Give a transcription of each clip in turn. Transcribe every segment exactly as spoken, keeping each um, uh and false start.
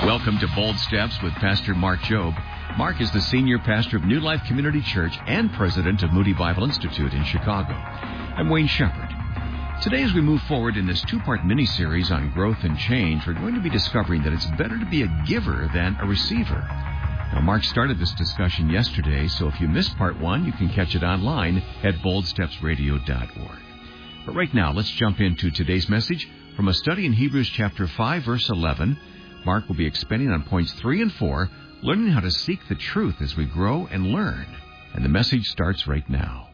Welcome to Bold Steps with Pastor Mark Jobe. Mark is the senior pastor of New Life Community Church and president of Moody Bible Institute in Chicago. I'm Wayne Shepherd. Today, as we move forward in this two-part mini-series on growth and change, we're going to be discovering that it's better to be a giver than a receiver. Now, Mark started this discussion yesterday, so if you missed part one, you can catch it online at bold steps radio dot org. But right now, let's jump into today's message from a study in Hebrews chapter five, verse eleven. Mark will be expanding on points three and four, learning how to seek the truth as we grow and learn. And the message starts right now.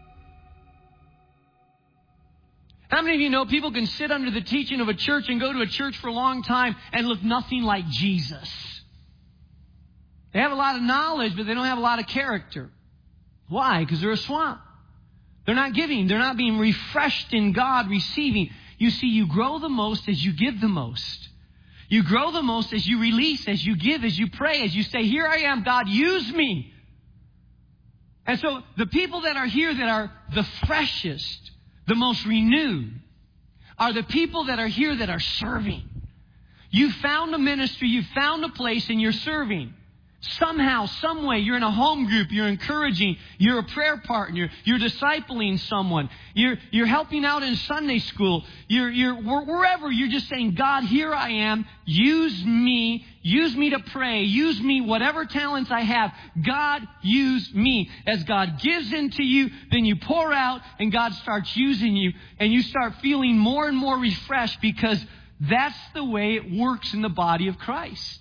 How many of you know people can sit under the teaching of a church and go to a church for a long time and look nothing like Jesus? They have a lot of knowledge, but they don't have a lot of character. Why? Because they're a swamp. They're not giving. They're not being refreshed in God, receiving. You see, you grow the most as you give the most. You grow the most as you release, as you give, as you pray, as you say, here I am, God, use me. And so the people that are here that are the freshest, the most renewed, are the people that are here that are serving. You found a ministry, you found a place, and you're serving. Somehow, some way, you're in a home group, you're encouraging, you're a prayer partner, you're discipling someone, you're you're helping out in Sunday school, you're you're wherever, you're just saying, God, here I am, use me, use me to pray, use me, whatever talents I have, God, use me. As God gives into you, then you pour out, and God starts using you, and you start feeling more and more refreshed, because that's the way it works in the body of Christ.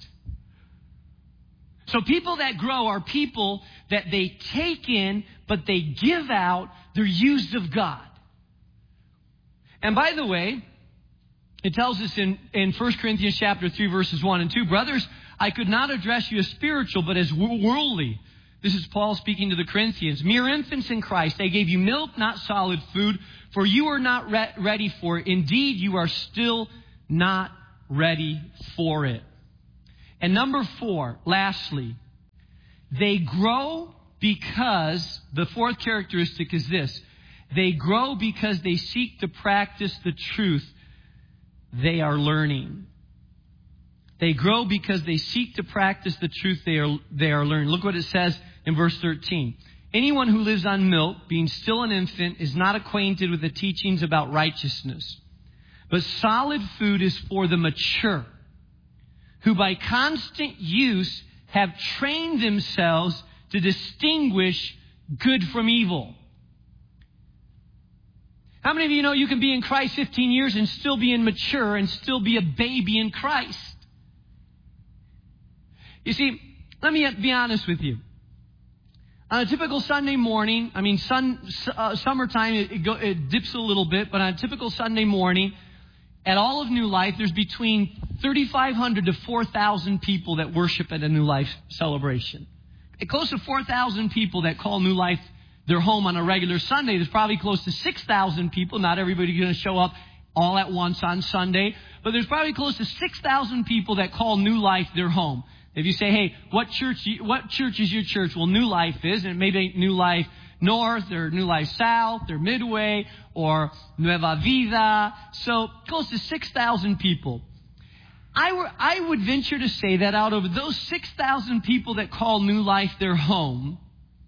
So people that grow are people that they take in, but they give out. They're used of God. And by the way, it tells us in, in First Corinthians chapter three, verses one and two, brothers, I could not address you as spiritual, but as worldly. This is Paul speaking to the Corinthians. Mere infants in Christ, I gave you milk, not solid food, for you are not re- ready for it. Indeed, you are still not ready for it. And number four, lastly, they grow because, the fourth characteristic is this, they grow because they seek to practice the truth they are learning. They grow because they seek to practice the truth they are, they are learning. Look what it says in verse thirteen. Anyone who lives on milk, being still an infant, is not acquainted with the teachings about righteousness. But solid food is for the mature, who by constant use have trained themselves to distinguish good from evil. How many of you know you can be in Christ fifteen years and still be immature and still be a baby in Christ? You see, let me be honest with you. On a typical Sunday morning, I mean, sun, uh, summertime, it, it, go, it dips a little bit, but on a typical Sunday morning, at all of New Life, there's between thirty-five hundred to four thousand people that worship at a New Life celebration. Close to four thousand people that call New Life their home on a regular Sunday. There's probably close to six thousand people. Not everybody's going to show up all at once on Sunday. But there's probably close to six thousand people that call New Life their home. If you say, hey, what church what church is your church? Well, New Life is, and maybe New Life North, or New Life South, or Midway, or Nueva Vida. So close to six thousand people. I, were, I would venture to say that out of those six thousand people that call New Life their home,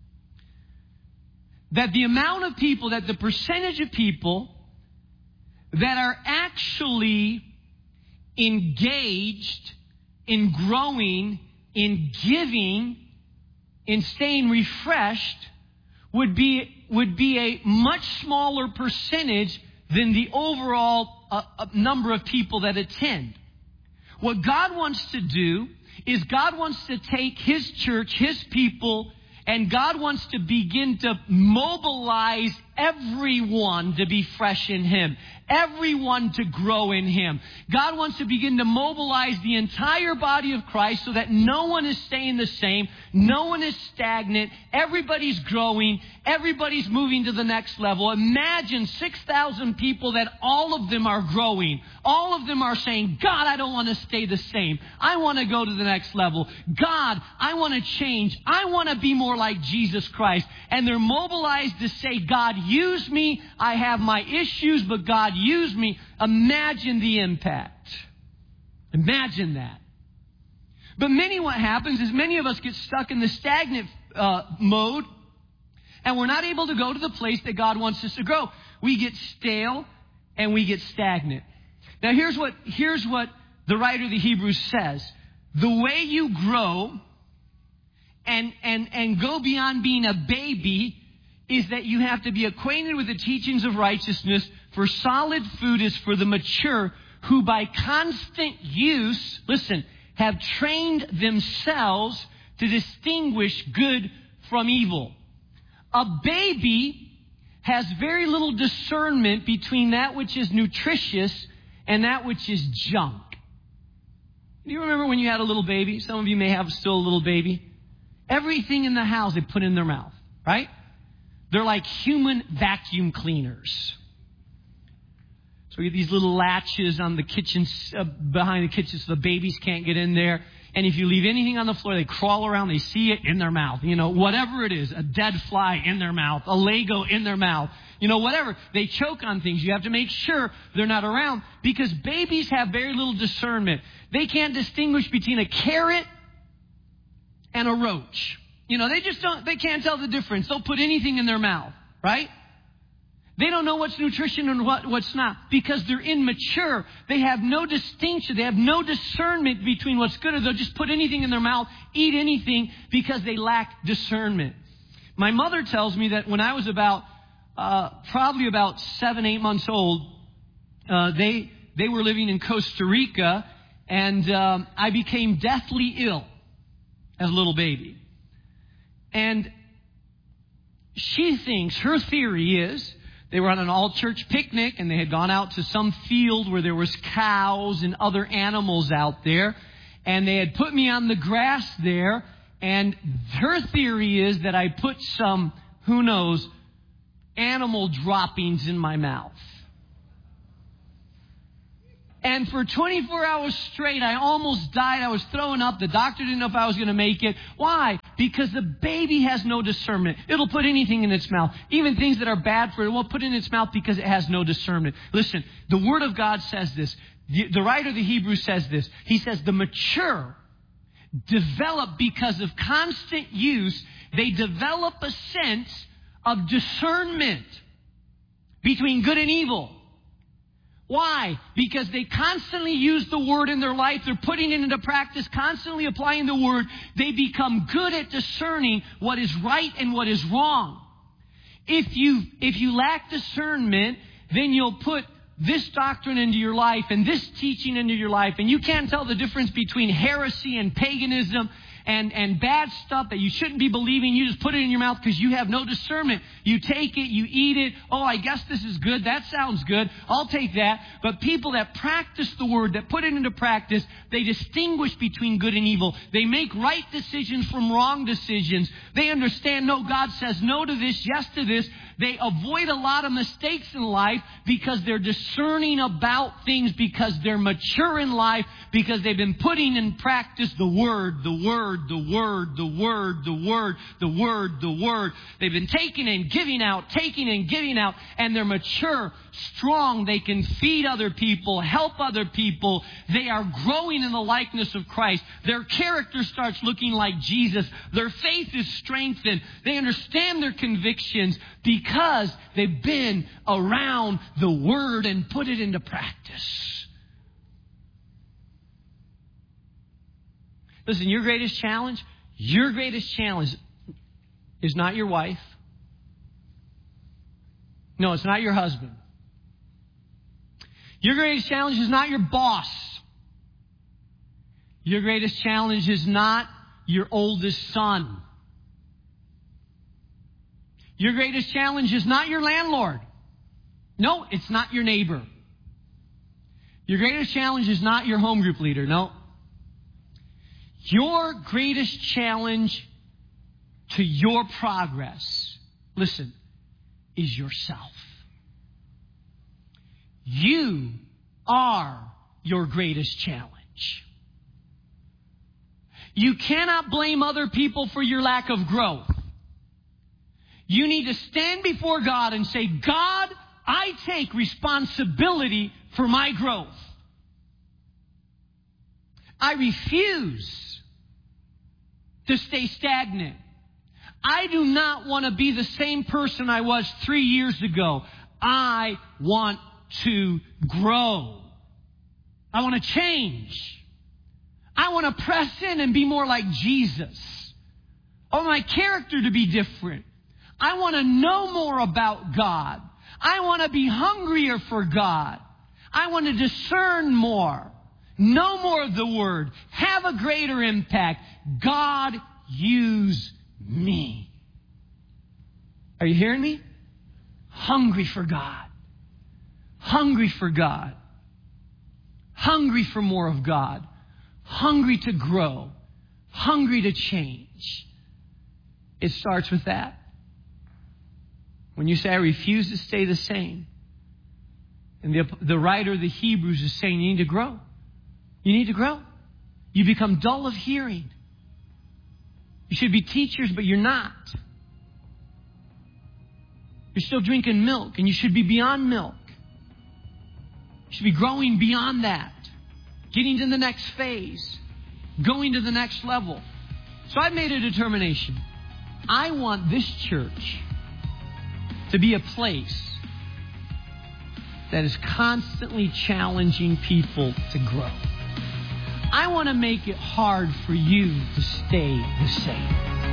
that the amount of people, that the percentage of people that are actually engaged in growing, in giving, in staying refreshed, would be would be a much smaller percentage than the overall uh, uh, number of people that attend. What God wants to do is God wants to take His church, His people, and God wants to begin to mobilize everyone to be fresh in Him. Everyone to grow in Him. God wants to begin to mobilize the entire body of Christ so that no one is staying the same. No one is stagnant. Everybody's growing. Everybody's moving to the next level. Imagine six thousand people that all of them are growing. All of them are saying, God, I don't want to stay the same. I want to go to the next level. God, I want to change. I want to be more like Jesus Christ. And they're mobilized to say, God, use me. I have my issues, but God, use me. Imagine the impact. Imagine that. But many, what happens is many of us get stuck in the stagnant uh, mode, and we're not able to go to the place that God wants us to grow. We get stale and we get stagnant. Now here's what, here's what the writer of the Hebrews says. The way you grow and, and, and go beyond being a baby is that you have to be acquainted with the teachings of righteousness, for solid food is for the mature, who by constant use, listen, have trained themselves to distinguish good from evil. A baby has very little discernment between that which is nutritious and that which is junk. Do you remember when you had a little baby? Some of you may have still a little baby. Everything in the house they put in their mouth, right? They're like human vacuum cleaners. So we get these little latches on the kitchen, uh, behind the kitchen so the babies can't get in there. And if you leave anything on the floor, they crawl around, they see it in their mouth. You know, whatever it is, a dead fly in their mouth, a Lego in their mouth. You know, whatever. They choke on things. You have to make sure they're not around, because babies have very little discernment. They can't distinguish between a carrot and a roach. You know, they just don't, they can't tell the difference. They'll put anything in their mouth, right? They don't know what's nutrition and what, what's not, because they're immature. They have no distinction. They have no discernment between what's good, or they'll just put anything in their mouth, eat anything, because they lack discernment. My mother tells me that when I was about, uh, probably about seven, eight months old, uh, they, they were living in Costa Rica, and um, I became deathly ill as a little baby. And she thinks, her theory is, they were on an all-church picnic, and they had gone out to some field where there was cows and other animals out there, and they had put me on the grass there, and her theory is that I put some, who knows, animal droppings in my mouth. And for twenty-four hours straight, I almost died. I was throwing up. The doctor didn't know if I was going to make it. Why? Because the baby has no discernment. It'll put anything in its mouth. Even things that are bad for it, it won't put it in its mouth because it has no discernment. Listen, the Word of God says this. The, the writer of the Hebrews says this. He says, the mature develop because of constant use. They develop a sense of discernment between good and evil. Why? Because they constantly use the Word in their life. They're putting it into practice, constantly applying the Word. They become good at discerning what is right and what is wrong. If you, if you lack discernment, then you'll put this doctrine into your life and this teaching into your life, and you can't tell the difference between heresy and paganism and, and bad stuff that you shouldn't be believing. You just put it in your mouth because you have no discernment. You take it, you eat it. Oh, I guess this is good. That sounds good. I'll take that. But people that practice the Word, that put it into practice, they distinguish between good and evil. They make right decisions from wrong decisions. They understand, no, God says no to this, yes to this. They avoid a lot of mistakes in life because they're discerning about things, because they're mature in life, because they've been putting in practice the Word, the Word, the Word, the Word, the Word, the Word, the Word. They've been taking and giving out, taking and giving out, and they're mature, strong. They can feed other people, help other people. They are growing in the likeness of Christ. Their character starts looking like Jesus. Their faith is strengthened. They understand their convictions because they've been around the Word and put it into practice. Listen, your greatest challenge, your greatest challenge is not your wife. No, it's not your husband. Your greatest challenge is not your boss. Your greatest challenge is not your oldest son. Your greatest challenge is not your landlord. No, it's not your neighbor. Your greatest challenge is not your home group leader. No. Your greatest challenge to your progress, listen, is yourself. You are your greatest challenge. You cannot blame other people for your lack of growth. You need to stand before God and say, God, I take responsibility for my growth. I refuse to stay stagnant. I do not want to be the same person I was three years ago. I want to grow. I want to change. I want to press in and be more like Jesus. I want my character to be different. I want to know more about God. I want to be hungrier for God. I want to discern more. Know more of the Word. Have a greater impact. God, use me. Are you hearing me? Hungry for God. Hungry for God. Hungry for more of God. Hungry to grow. Hungry to change. It starts with that. When you say, I refuse to stay the same. And the, the writer of the Hebrews is saying, you need to grow. You need to grow. You become dull of hearing. You should be teachers, but you're not. You're still drinking milk, and you should be beyond milk. You should be growing beyond that. Getting to the next phase. Going to the next level. So I've made a determination. I want this church to be a place that is constantly challenging people to grow. I want to make it hard for you to stay the same.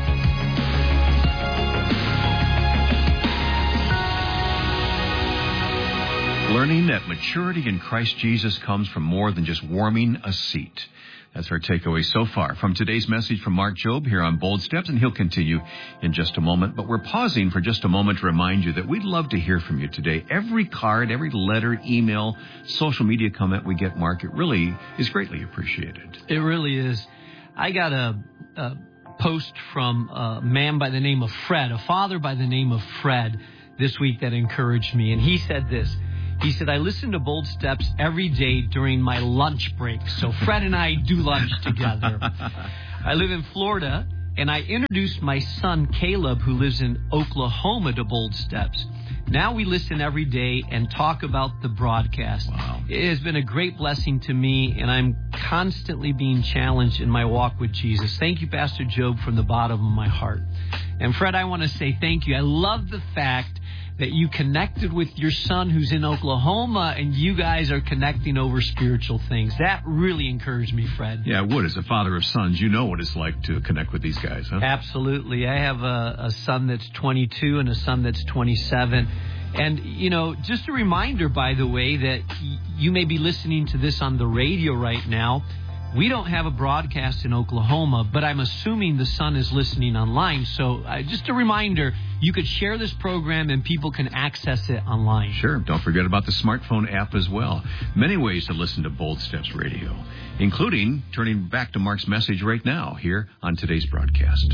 Learning that maturity in Christ Jesus comes from more than just warming a seat. That's our takeaway so far from today's message from Mark Jobe here on Bold Steps, and he'll continue in just a moment. But we're pausing for just a moment to remind you that we'd love to hear from you today. Every card, every letter, email, social media comment we get, Mark, it really is greatly appreciated. It really is. I got a, a post from a man by the name of Fred, a father by the name of Fred, this week that encouraged me. And he said this. He said, I listen to Bold Steps every day during my lunch break. So Fred and I do lunch together. I live in Florida, and I introduced my son, Caleb, who lives in Oklahoma, to Bold Steps. Now we listen every day and talk about the broadcast. Wow. It has been a great blessing to me, and I'm constantly being challenged in my walk with Jesus. Thank you, Pastor Jobe, from the bottom of my heart. And Fred, I want to say thank you. I love the fact that you connected with your son who's in Oklahoma, and you guys are connecting over spiritual things. That really encouraged me, Fred. Yeah, it would. As a father of sons, you know what it's like to connect with these guys, huh? Absolutely. I have a, a son that's twenty-two and a son that's twenty-seven. And, you know, just a reminder, by the way, that y- you may be listening to this on the radio right now. We don't have a broadcast in Oklahoma, but I'm assuming the son is listening online. So uh, just a reminder, you could share this program and people can access it online. Sure. Don't forget about the smartphone app as well. Many ways to listen to Bold Steps Radio, including turning back to Mark's message right now here on today's broadcast.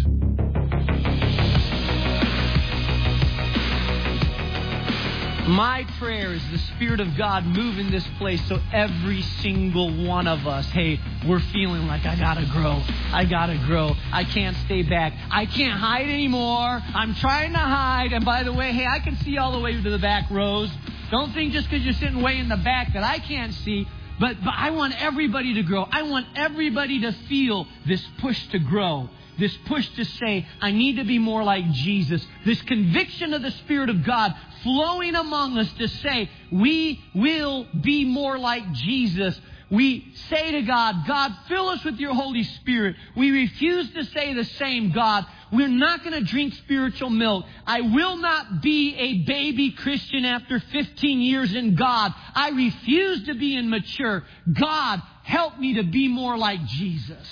My prayer is the Spirit of God move in this place so every single one of us, hey, we're feeling like I gotta grow. I gotta grow. I can't stay back. I can't hide anymore. I'm trying to hide. And by the way, hey, I can see all the way to the back rows. Don't think just because you're sitting way in the back that I can't see. But, but I want everybody to grow. I want everybody to feel this push to grow. This push to say, I need to be more like Jesus. This conviction of the Spirit of God flowing among us to say, we will be more like Jesus. We say to God, God, fill us with your Holy Spirit. We refuse to say the same, God. We're not going to drink spiritual milk. I will not be a baby Christian after fifteen years in God. I refuse to be immature. God, help me to be more like Jesus.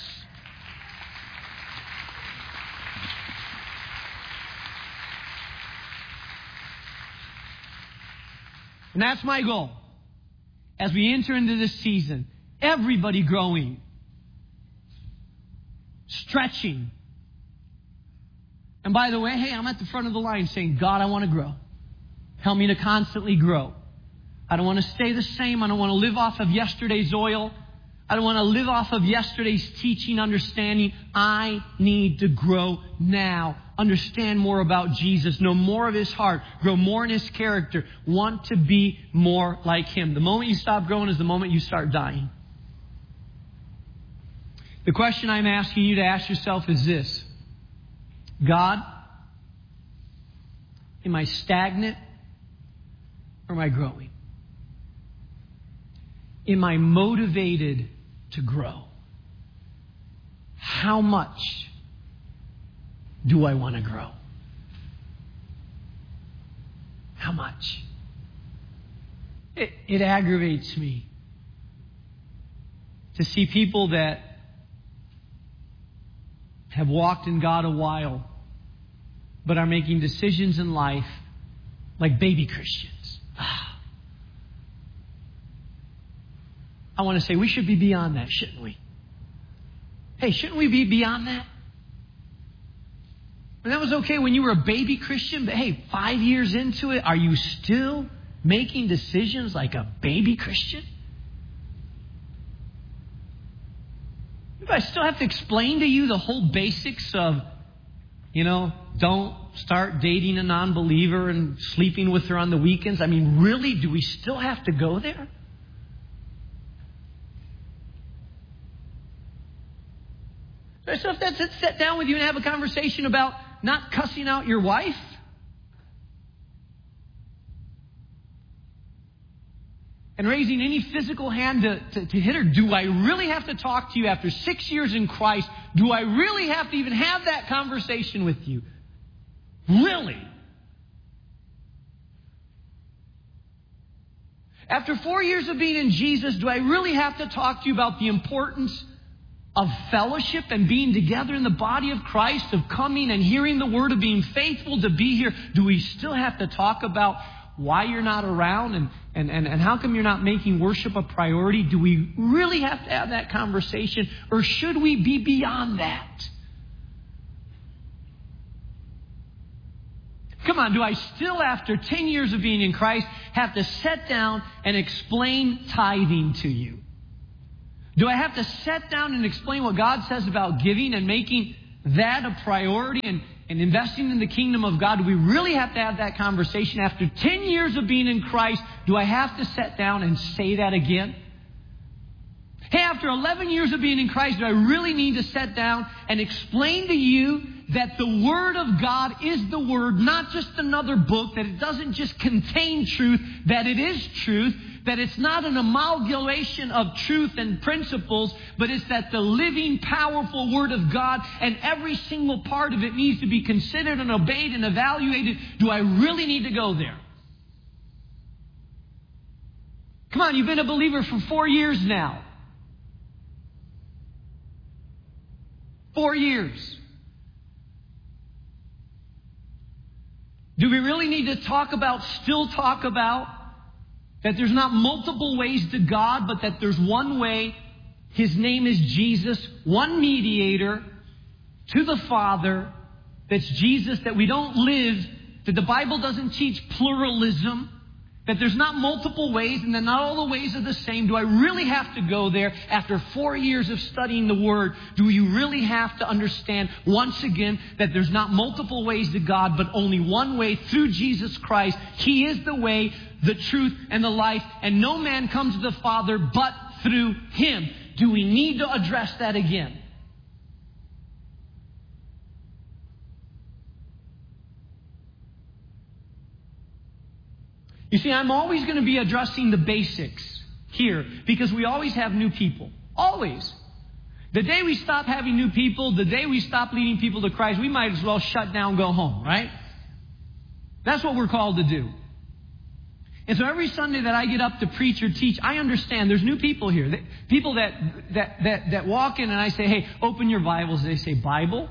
And that's my goal. As we enter into this season, everybody growing, stretching. And by the way, hey, I'm at the front of the line saying, God, I want to grow. Help me to constantly grow. I don't want to stay the same. I don't want to live off of yesterday's oil. I don't want to live off of yesterday's teaching, understanding. I need to grow now. Understand more about Jesus. Know more of His heart. Grow more in His character. Want to be more like Him. The moment you stop growing is the moment you start dying. The question I'm asking you to ask yourself is this: God, am I stagnant or am I growing? Am I motivated to grow? How much do I want to grow? How much? It, it aggravates me to see people that have walked in God a while but are making decisions in life like baby Christians. I want to say we should be beyond that, shouldn't we? Hey, shouldn't we be beyond that? And that was okay when you were a baby Christian, but hey, five years into it, are you still making decisions like a baby Christian? Do I still have to explain to you the whole basics of, you know, don't start dating a non-believer and sleeping with her on the weekends? I mean, really, do we still have to go there? Do I still have to sit down with you and have a conversation about not cussing out your wife? And raising any physical hand to, to, to hit her? Do I really have to talk to you after six years in Christ? Do I really have to even have that conversation with you? Really? After four years of being in Jesus, do I really have to talk to you about the importance of fellowship and being together in the body of Christ, of coming and hearing the word, of being faithful to be here? Do we still have to talk about why you're not around and, and, and, and how come you're not making worship a priority? Do we really have to have that conversation, or should we be beyond that? Come on, do I still, after ten years of being in Christ, have to sit down and explain tithing to you? Do I have to sit down and explain what God says about giving and making that a priority and, and investing in the kingdom of God? Do we really have to have that conversation? After ten years of being in Christ, do I have to sit down and say that again? Hey, after eleven years of being in Christ, do I really need to sit down and explain to you that the Word of God is the Word, not just another book, that it doesn't just contain truth, that it is truth, that it's not an amalgamation of truth and principles, but it's that the living, powerful Word of God, and every single part of it needs to be considered and obeyed and evaluated. Do I really need to go there? Come on, you've been a believer for four years now. Four years. Do we really need to talk about, still talk about, that there's not multiple ways to God, but that there's one way? His name is Jesus, one mediator to the Father. That's Jesus, that we don't live, that the Bible doesn't teach pluralism, that there's not multiple ways and that not all the ways are the same. Do I really have to go there after four years of studying the Word? Do you really have to understand once again that there's not multiple ways to God, but only one way through Jesus Christ? He is the way, the truth, and the life, and no man comes to the Father but through Him. Do we need to address that again? You see, I'm always going to be addressing the basics here because we always have new people. Always. The day we stop having new people, the day we stop leading people to Christ, we might as well shut down, go home, right? That's what we're called to do. And so every Sunday that I get up to preach or teach, I understand there's new people here. People that, that, that, that walk in and I say, hey, open your Bibles. They say, Bible?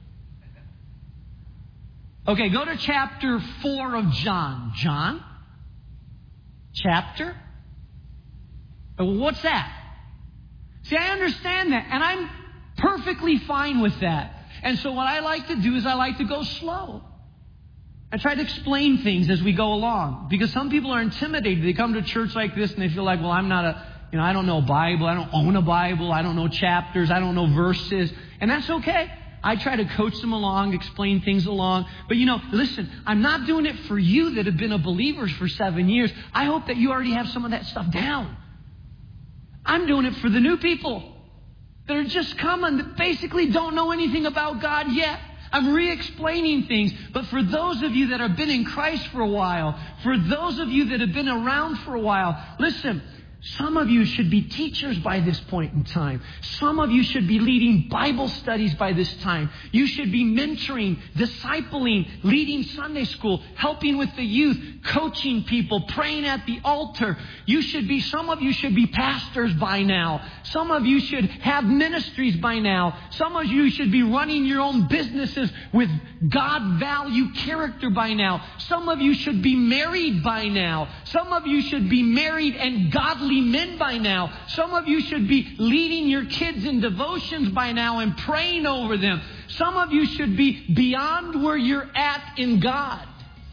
Okay, go to chapter four of John. John? Chapter? Well, what's that? See, I understand that, and I'm perfectly fine with that. And so what I like to do is I like to go slow. I try to explain things as we go along, because some people are intimidated. They come to church like this and they feel like, well, I'm not a, you know, I don't know a Bible. I don't own a Bible. I don't know chapters. I don't know verses. And that's okay. I try to coach them along, explain things along. But, you know, listen, I'm not doing it for you that have been a believer for seven years. I hope that you already have some of that stuff down. I'm doing it for the new people. that are just coming that basically don't know anything about God yet. I'm re-explaining things. But for those of you that have been in Christ for a while, for those of you that have been around for a while, listen, some of you should be teachers by this point in time. Some of you should be leading Bible studies by this time. You should be mentoring, discipling, leading Sunday school, helping with the youth, coaching people, praying at the altar. You should be, some of you should be pastors by now. Some of you should have ministries by now. Some of you should be running your own businesses with God value character by now. Some of you should be married by now. Some of you should be married and godly men by now. Some of you should be leading your kids in devotions by now and praying over them. Some of you should be beyond where you're at in God.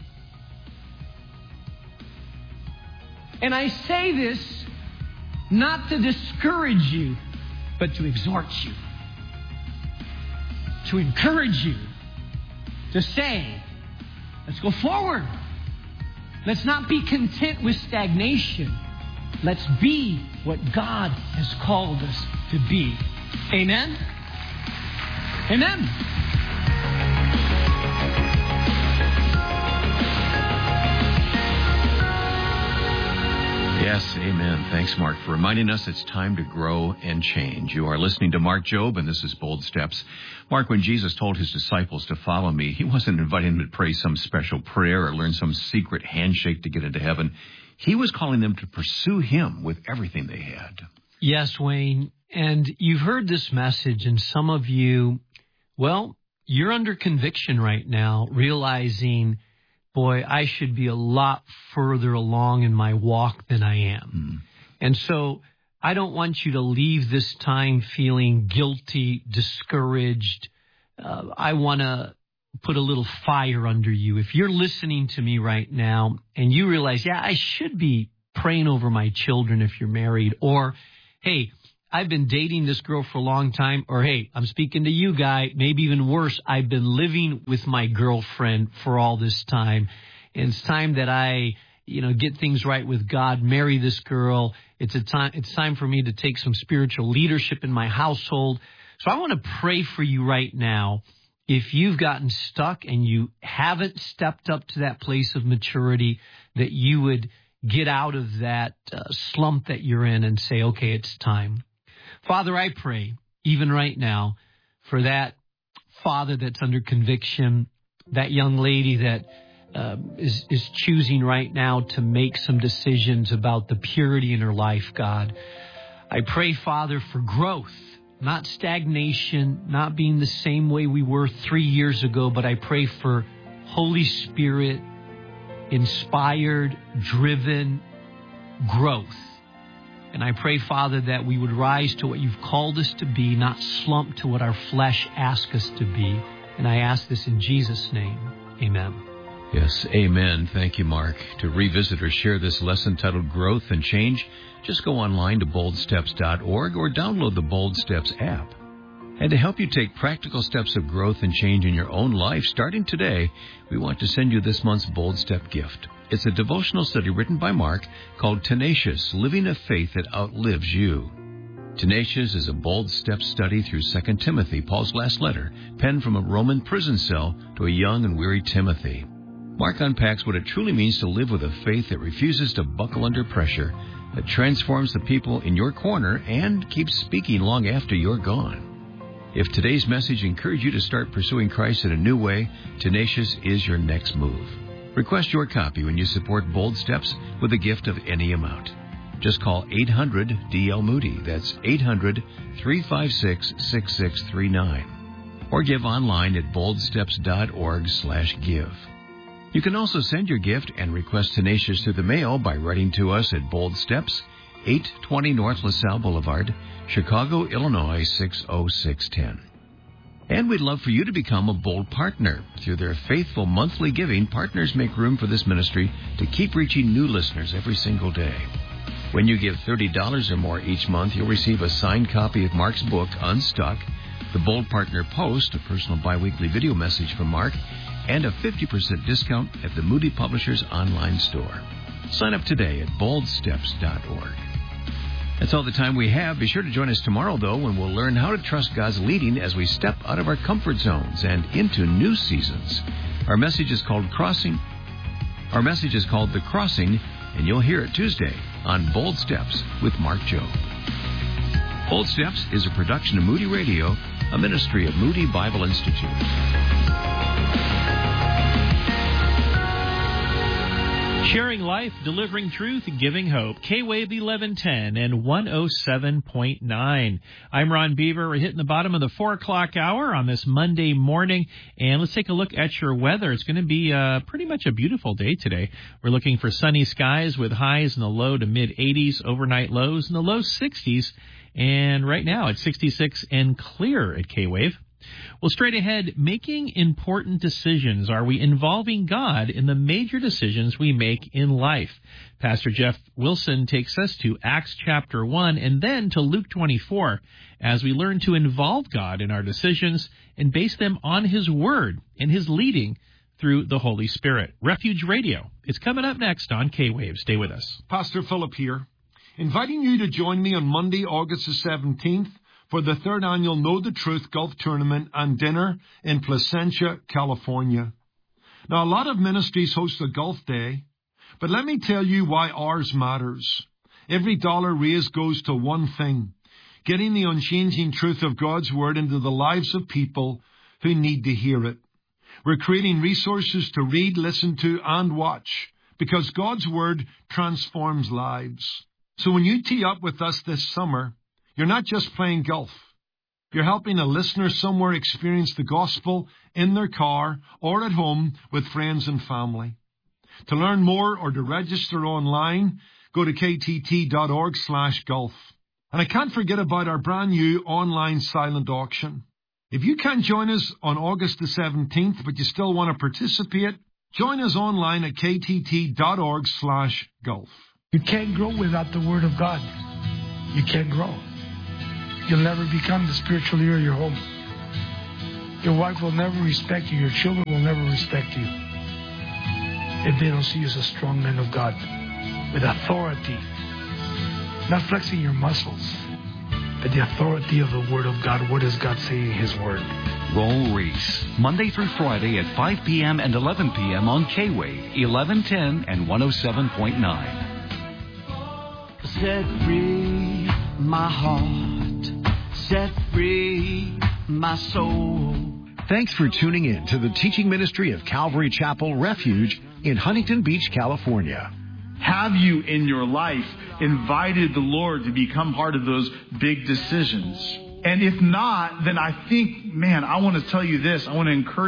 And I say this not to discourage you, but to exhort you, to encourage you, to say, let's go forward. Let's not be content with stagnation. Let's be what God has called us to be. Amen? Amen. Yes, amen. Thanks, Mark, for reminding us it's time to grow and change. You are listening to Mark Jobe, and this is Bold Steps. Mark, when Jesus told his disciples to follow me, he wasn't inviting them to pray some special prayer or learn some secret handshake to get into heaven. He was calling them to pursue him with everything they had. Yes, Wayne. And you've heard this message, and some of you, well, you're under conviction right now, realizing, boy, I should be a lot further along in my walk than I am. Mm. And so I don't want you to leave this time feeling guilty, discouraged. Uh, I want to put a little fire under you. If you're listening to me right now and you realize, yeah, I should be praying over my children if you're married, or, hey, I've been dating this girl for a long time, or, hey, I'm speaking to you, guy, maybe even worse, I've been living with my girlfriend for all this time, and it's time that I, you know, get things right with God, marry this girl. It's a time, it's time for me to take some spiritual leadership in my household. So I want to pray for you right now. If you've gotten stuck and you haven't stepped up to that place of maturity, that you would get out of that uh, slump that you're in and say, okay, it's time. Father, I pray, even right now, for that father that's under conviction, that young lady that uh, is, is choosing right now to make some decisions about the purity in her life, God. I pray, Father, for growth. Not stagnation, not being the same way we were three years ago, but I pray for Holy Spirit, inspired, driven growth. And I pray, Father, that we would rise to what you've called us to be, not slump to what our flesh asks us to be. And I ask this in Jesus' name. Amen. Yes, amen. Thank you, Mark. To revisit or share this lesson titled Growth and Change, just go online to bold steps dot org or download the Bold Steps app. And to help you take practical steps of growth and change in your own life starting today, we want to send you this month's Bold Step gift. It's a devotional study written by Mark called Tenacious, Living a Faith That Outlives You. Tenacious is a bold step study through Second Timothy, Paul's last letter, penned from a Roman prison cell to a young and weary Timothy. Mark unpacks what it truly means to live with a faith that refuses to buckle under pressure, that transforms the people in your corner and keeps speaking long after you're gone. If today's message encouraged you to start pursuing Christ in a new way, Tenacious is your next move. Request your copy when you support Bold Steps with a gift of any amount. Just call eight hundred D L Moody. That's eight hundred, three five six, six six three nine. Or give online at bold steps dot org slash give. You can also send your gift and request Tenacious through the mail by writing to us at Bold Steps, eight twenty North LaSalle Boulevard, Chicago, Illinois six oh six one zero. And we'd love for you to become a Bold partner. Through their faithful monthly giving, partners make room for this ministry to keep reaching new listeners every single day. When you give thirty dollars or more each month, you'll receive a signed copy of Mark's book, Unstuck, the Bold Partner Post, a personal biweekly video message from Mark, and a fifty percent discount at the Moody Publishers online store. Sign up today at bold steps dot org. That's all the time we have. Be sure to join us tomorrow, though, when we'll learn how to trust God's leading as we step out of our comfort zones and into new seasons. Our message is called Crossing. Our message is called The Crossing, and you'll hear it Tuesday on Bold Steps with Mark Jobe. Bold Steps is a production of Moody Radio, a ministry of Moody Bible Institute. Sharing life, delivering truth, giving hope. K-Wave eleven ten and one oh seven point nine. I'm Ron Beaver. We're hitting the bottom of the four o'clock hour on this Monday morning. And let's take a look at your weather. It's going to be uh, pretty much a beautiful day today. We're looking for sunny skies with highs in the low to mid eighties, overnight lows in the low sixties. And right now it's sixty-six and clear at K-Wave. Well, straight ahead, making important decisions. Are we involving God in the major decisions we make in life? Pastor Jeff Wilson takes us to Acts chapter one and then to Luke twenty-four as we learn to involve God in our decisions and base them on His Word and His leading through the Holy Spirit. Refuge Radio. It's coming up next on K-Wave. Stay with us. Pastor Philip here, inviting you to join me on Monday, August the seventeenth, for the third annual Know the Truth Golf Tournament and Dinner in Placentia, California. Now, a lot of ministries host a golf day, but let me tell you why ours matters. Every dollar raised goes to one thing: getting the unchanging truth of God's Word into the lives of people who need to hear it. We're creating resources to read, listen to, and watch, because God's Word transforms lives. So when you tee up with us this summer, you're not just playing golf. You're helping a listener somewhere experience the gospel in their car or at home with friends and family. To learn more or to register online, go to ktt.org slash golf. And I can't forget about our brand new online silent auction. If you can't join us on August the seventeenth, but you still want to participate, join us online at ktt.org slash golf. You can't grow without the Word of God. You can't grow. You'll never become the spiritual leader of your home. Your wife will never respect you. Your children will never respect you if they don't see you as a strong man of God with authority, not flexing your muscles, but the authority of the Word of God. What does God say in His Word? Roll Reese, Monday through Friday at five p.m. and eleven p.m. on K-Wave, eleven ten and one oh seven point nine. Set free my heart, set free my soul. Thanks for tuning in to the teaching ministry of Calvary Chapel Refuge in Huntington Beach, California. Have you in your life invited the Lord to become part of those big decisions? And if not, then I think, man, I want to tell you this. I want to encourage